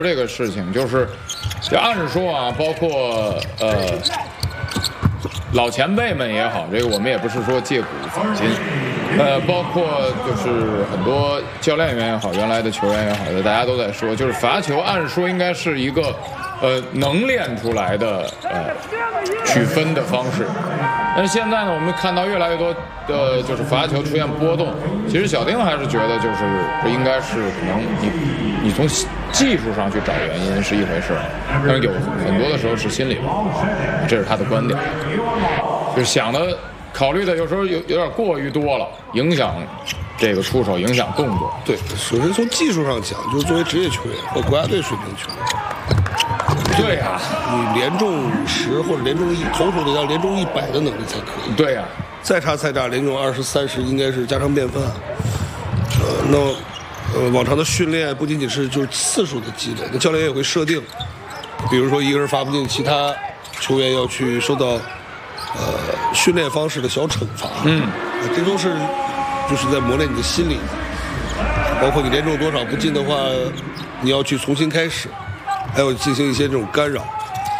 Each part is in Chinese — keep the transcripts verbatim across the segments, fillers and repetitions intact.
这个事情就是，就按说啊，包括呃老前辈们也好，这个我们也不是说借古讽今，呃，包括就是很多教练员也好，原来的球员也好的，大家都在说，就是罚球按说应该是一个呃能练出来的呃取分的方式。但是现在呢，我们看到越来越多的就是罚球出现波动。其实小丁还是觉得，就是这应该是可能你你从技术上去找原因是一回事，但是有很多的时候是心理吧，这是他的观点。就是想的、考虑的有时候有有点过于多了，影响这个出手，影响动作。 对，首先从技术上讲，就是作为职业球员或国家队水平球员。 对呀、啊， 你连中五十或者连中一，投手得要连中一百的能力才可以。 对呀、啊， 再差再差，连中二十三十应该是家常便饭。呃，那呃，往常的训练不仅仅是就是次数的积累，那教练也会设定，比如说一个人罚不进，其他球员要去受到呃训练方式的小惩罚。 嗯， 这都是就是在磨练你的心理，包括你连中多少不进的话，你要去重新开始。还有进行一些这种干扰，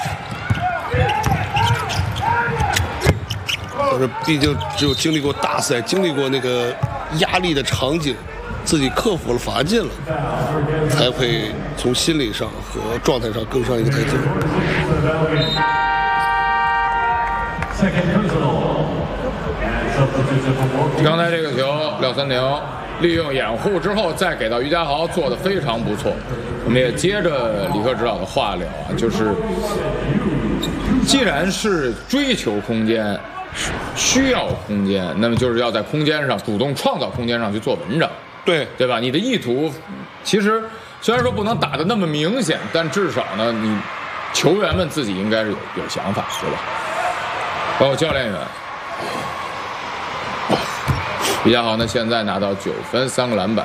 但是毕竟只有经历过大赛，经历过那个压力的场景，自己克服了罚进了，才会从心理上和状态上更上一个台阶。 刚才这个球廖三宁利用掩护之后再给到于家豪，做得非常不错。我们也接着李克指导的话聊啊，就是既然是追求空间，需要空间，那么就是要在空间上主动创造空间上去做文章， 对对吧？你的意图其实虽然说不能打得那么明显，但至少呢，你球员们自己应该是有有想法，对吧？包括教练员。于家豪呢，现在拿到九分，三个篮板。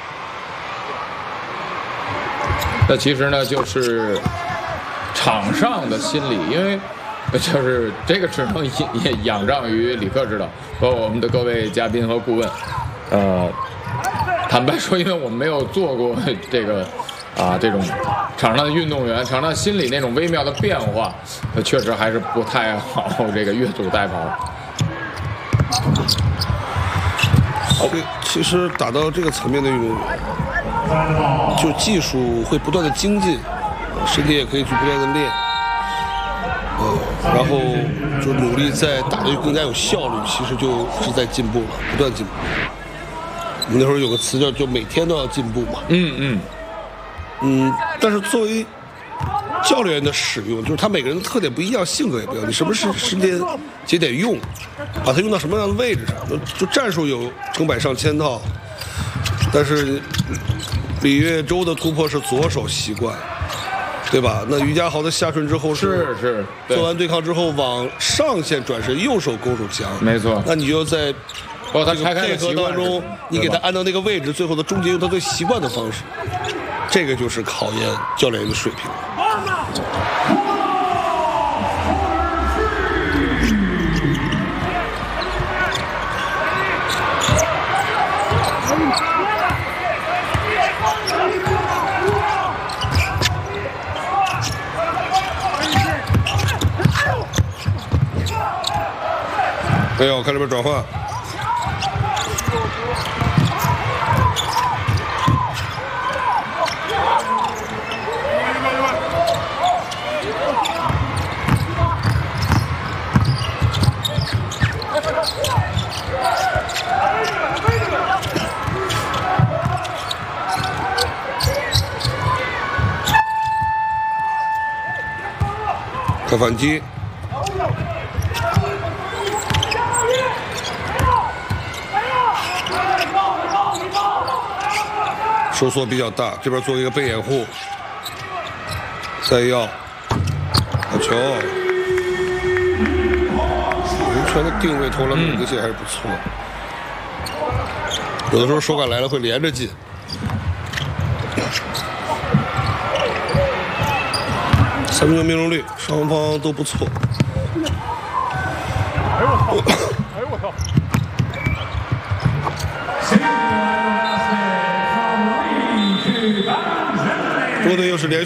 那其实呢，就是场上的心理，因为就是这个只能也仰仗于李克指导，包括我们的各位嘉宾和顾问。呃，坦白说，因为我们没有做过这个啊这种场上的运动员，场上心理那种微妙的变化，确实还是不太好这个越俎代庖。 所以其实打到这个层面的运动员，就技术会不断的精进，身体也可以去不断的练，呃，然后就努力在打得更加有效率，其实就是在进步了，不断进步。我们那时候有个词叫就每天都要进步嘛。 嗯嗯嗯，但是作为教练员的使用，就是他每个人的特点不一样，性格也不一样。你什么时时间节点用，把它用到什么样的位置上，就战术有成百上千套。但是李月洲的突破是左手习惯，对吧？那于家豪的下顺之后是是做完对抗之后往上线转身，右手勾手枪， 没错。 那你就在包括他开开配合当中，你给他按到那个位置，最后的终结用他最习惯的方式。这个就是考验教练员的水平。哎呦，看这边转换。可反击，收缩比较大，这边做一个背掩护，再要好球，完全的定位投篮的一个线还是不错的，有的时候手感来了会连着进。三分球命中率双方都不错。哎呦我操！哎呦我操！ 中国队又是连续